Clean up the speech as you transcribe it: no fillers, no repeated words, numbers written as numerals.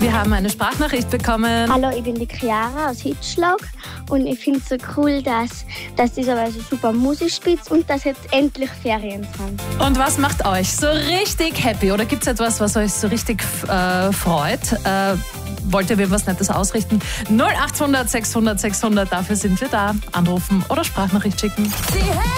Wir haben eine Sprachnachricht bekommen. Hallo, ich bin die Chiara aus Hitzschlag und ich finde es so cool, dass dieser so super Musik spielt und dass jetzt endlich Ferien sind. Und was macht euch so richtig happy? Oder gibt es etwas, was euch so richtig freut? Wollt ihr mir was Nettes ausrichten? 0800 600 600, dafür sind wir da. Anrufen oder Sprachnachricht schicken.